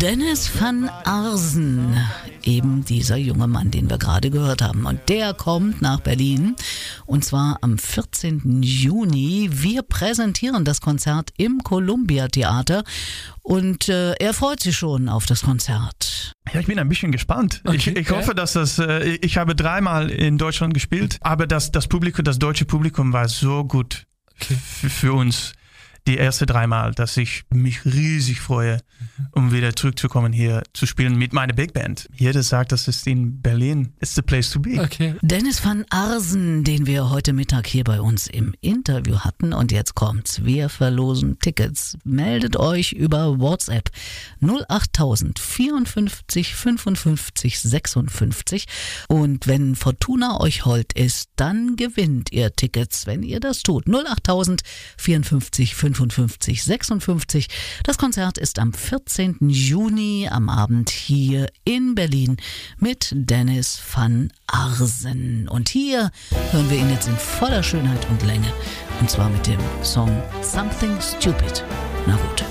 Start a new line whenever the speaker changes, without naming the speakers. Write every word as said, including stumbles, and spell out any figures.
Dennis van Arsen, eben dieser junge Mann, den wir gerade gehört haben. Und der kommt nach Berlin und zwar am vierzehnten Juni. Wir präsentieren das Konzert im Columbia Theater und äh, er freut sich schon auf das Konzert.
Ja, ich bin ein bisschen gespannt. Okay, ich ich hoffe, dass das, äh, ich habe dreimal in Deutschland gespielt, aber das, das Publikum, das deutsche Publikum war so gut okay. f- für uns. Die erste dreimal, dass ich mich riesig freue, um wieder zurückzukommen hier zu spielen mit meiner Big Band. Jeder sagt, das ist in Berlin, it's the place to be.
Okay. Dennis van Arsen, den wir heute Mittag hier bei uns im Interview hatten. Und jetzt kommt's, wir verlosen Tickets. Meldet euch über WhatsApp null acht null null vierundfünfzig fünfundfünfzig sechsundfünfzig. Und wenn Fortuna euch hold ist, dann gewinnt ihr Tickets, wenn ihr das tut. null acht null null vierundfünfzig fünfundfünfzig sechsundfünfzig. Das Konzert ist am vierzehnten Juni am Abend hier in Berlin mit Dennis van Arsen. Und hier hören wir ihn jetzt in voller Schönheit und Länge. Und zwar mit dem Song Something Stupid. Na gut.